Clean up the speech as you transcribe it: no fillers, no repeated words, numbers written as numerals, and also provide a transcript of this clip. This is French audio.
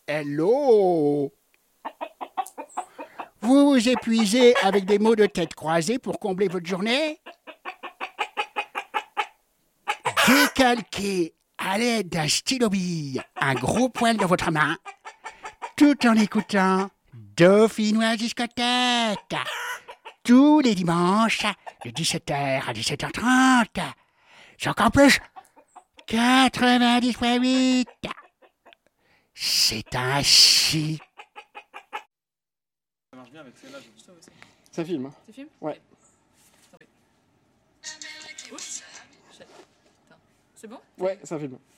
Hello! Vous vous épuisez avec des mots de tête croisés pour combler votre journée? Décalquez à l'aide d'un stylo-bille un gros poil dans votre main, tout en écoutant Dauphinois Discothèque, tous les dimanches de 17h à 17h30. C'est encore plus, 90.8. C'est ainsi. Ça marche bien avec celle-là. Ça filme, hein? Tu filmes? Ouais. Oups. Attends. C'est bon? Ouais, ça filme.